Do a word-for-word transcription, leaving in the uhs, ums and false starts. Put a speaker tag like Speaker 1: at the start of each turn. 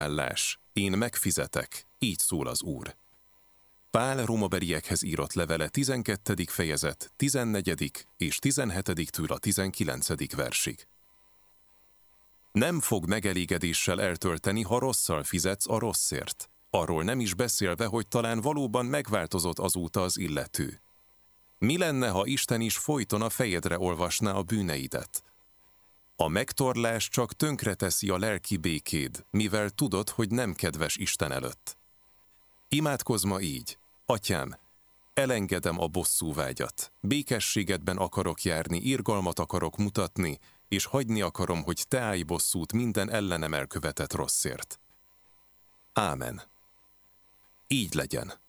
Speaker 1: Állás, én megfizetek, így szól az Úr. Pál rómabeliekhez írott levele tizenkettedik fejezet, tizennegyedik és tizenhetedik-től a tizenkilencedik versig. Nem fog megelégedéssel eltölteni, ha rosszal fizetsz a rosszért. Arról nem is beszélve, hogy talán valóban megváltozott azóta az illető. Mi lenne, ha Isten is folyton a fejedre olvasná a bűneidet? A megtorlás csak tönkreteszi a lelki békéd, mivel tudod, hogy nem kedves Isten előtt. Imádkozz ma így: Atyám, elengedem a bosszúvágyat, békességedben akarok járni, irgalmat akarok mutatni, és hagyni akarom, hogy te állj bosszút minden ellenem elkövetett rosszért. Ámen. Így legyen.